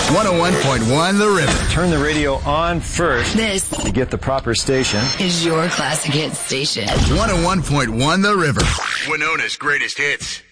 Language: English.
101.1 The River. Turn the radio on first. This to get the proper station. is your classic hit station. 101.1 The River. Winona's greatest hits.